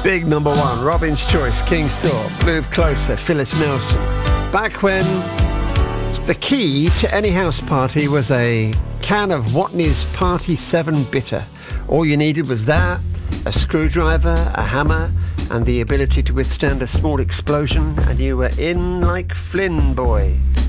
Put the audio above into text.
Big number one, Robin's Choice, King Thorpe, Move Closer, Phyllis Nelson. Back when the key to any house party was a can of Watney's Party 7 Bitter. All you needed was that, a screwdriver, a hammer, and the ability to withstand a small explosion, and you were in like Flynn Boy.